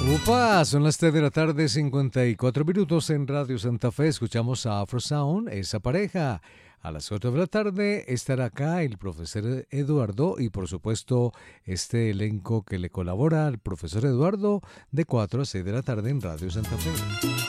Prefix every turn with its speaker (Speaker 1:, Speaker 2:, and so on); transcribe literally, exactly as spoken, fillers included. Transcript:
Speaker 1: Upa, son las tres de la tarde, cincuenta y cuatro minutos en Radio Santa Fe. Escuchamos a Afro Sound, esa pareja. A las cuatro de la tarde estará acá el profesor Eduardo y por supuesto este elenco que le colabora al profesor Eduardo de cuatro a seis de la tarde en Radio Santa Fe.